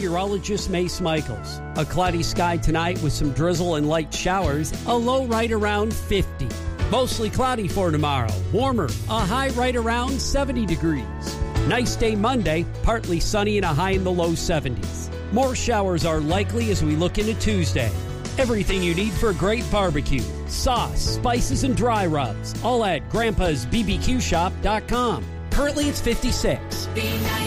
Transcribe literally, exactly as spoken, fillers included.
meteorologist Mace Michaels. A cloudy sky tonight with some drizzle and light showers, a low right around fifty. Mostly cloudy for tomorrow, warmer, a high right around seventy degrees. Nice day Monday, partly sunny and a high in the low seventies. More showers are likely as we look into Tuesday. Everything you need for a great barbecue. Sauce, spices, and dry rubs. All at grandpas b b q shop dot com. Currently it's fifty-six.